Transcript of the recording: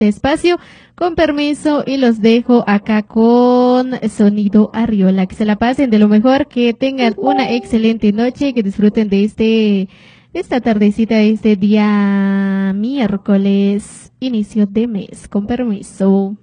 espacio, con permiso, y los dejo acá con Sonido Arriola. Que se la pasen de lo mejor, que tengan una excelente noche, que disfruten de esta tardecita, de este día miércoles, inicio de mes. Con permiso.